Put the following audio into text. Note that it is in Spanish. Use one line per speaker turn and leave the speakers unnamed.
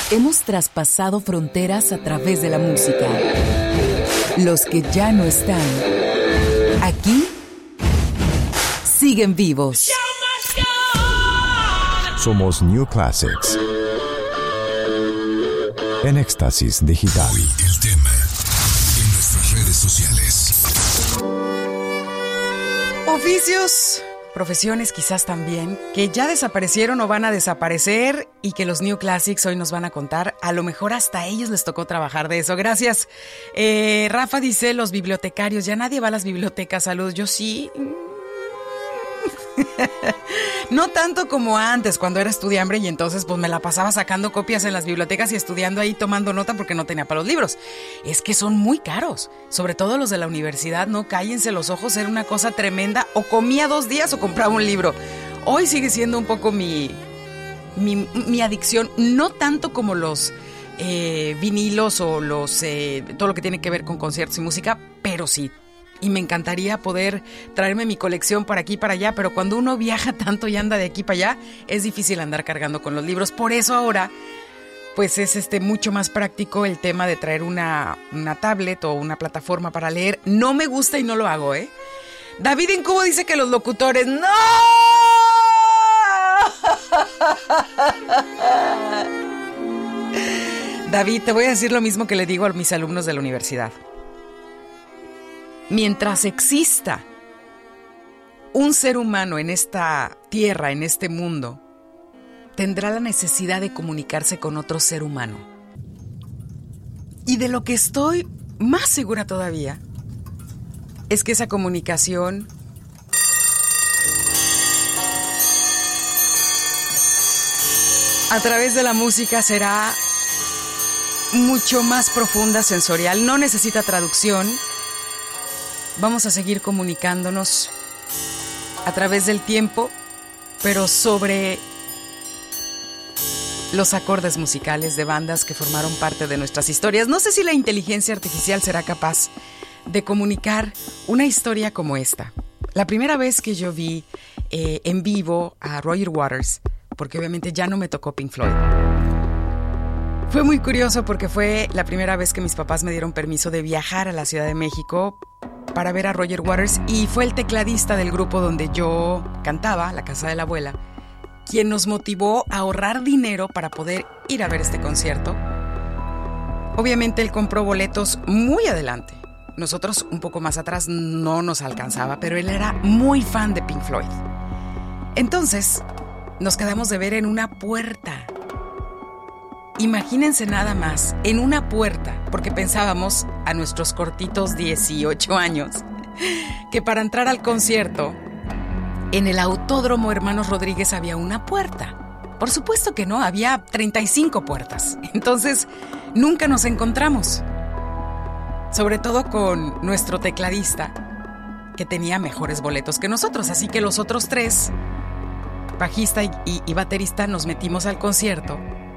Hemos traspasado fronteras a través de la música. Los que ya no están aquí siguen vivos.
Somos New Classics. En Éxtasis Digital.
Hoy el tema en nuestras redes sociales.
Oficios, profesiones quizás también, que ya desaparecieron o van a desaparecer y que los New Classics hoy nos van a contar. A lo mejor hasta a ellos les tocó trabajar de eso. Gracias. Rafa dice, los bibliotecarios, ya nadie va a las bibliotecas. Saludos, yo sí. No tanto como antes, cuando era estudiambre y entonces pues me la pasaba sacando copias en las bibliotecas y estudiando ahí, tomando nota porque no tenía para los libros. Es que son muy caros, sobre todo los de la universidad, no cállense los ojos, era una cosa tremenda. O comía 2 días o compraba un libro. Hoy sigue siendo un poco mi adicción, no tanto como los vinilos o los todo lo que tiene que ver con conciertos y música, pero sí. Y me encantaría poder traerme mi colección para aquí y para allá, pero cuando uno viaja tanto y anda de aquí para allá, es difícil andar cargando con los libros. Por eso ahora, pues es mucho más práctico el tema de traer una tablet o una plataforma para leer. No me gusta y no lo hago, ¿eh? David en Cubo dice que los locutores... ¡No! David, te voy a decir lo mismo que le digo a mis alumnos de la universidad. Mientras exista un ser humano en esta tierra, en este mundo, tendrá la necesidad de comunicarse con otro ser humano. Y de lo que estoy más segura todavía es que esa comunicación a través de la música será mucho más profunda, sensorial, no necesita traducción. Vamos a seguir comunicándonos a través del tiempo, pero sobre los acordes musicales de bandas que formaron parte de nuestras historias. No sé si la inteligencia artificial será capaz de comunicar una historia como esta. La primera vez que yo vi en vivo a Roger Waters, porque obviamente ya no me tocó Pink Floyd, fue muy curioso porque fue la primera vez que mis papás me dieron permiso de viajar a la Ciudad de México para ver a Roger Waters, y fue el tecladista del grupo donde yo cantaba, La Casa de la Abuela, quien nos motivó a ahorrar dinero para poder ir a ver este concierto. Obviamente él compró boletos muy adelante. Nosotros un poco más atrás no nos alcanzaba, pero él era muy fan de Pink Floyd. Entonces nos quedamos de ver en una puerta. Imagínense nada más, en una puerta, porque pensábamos a nuestros cortitos 18 años que para entrar al concierto en el Autódromo Hermanos Rodríguez había una puerta. Por supuesto que no, había 35 puertas. Entonces nunca nos encontramos, sobre todo con nuestro tecladista, que tenía mejores boletos que nosotros. Así que los otros 3, bajista y baterista, nos metimos al concierto.